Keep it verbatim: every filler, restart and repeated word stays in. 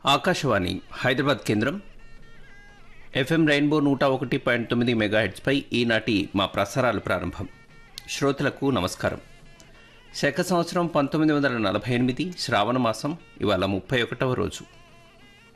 ఆకాశవాణి హైదరాబాద్ కేంద్రం FM rainbow నూట ఒకటి పాయింట్ తొమ్మిది మెగాహెట్స్పై ఈనాటి మా ప్రసారాలు ప్రారంభం. శ్రోతలకు నమస్కారం. శక సంవత్సరం పంతొమ్మిది వందల నలభై ఎనిమిది శ్రావణ మాసం ఇవాళ ముప్పై ఒకటవ రోజు.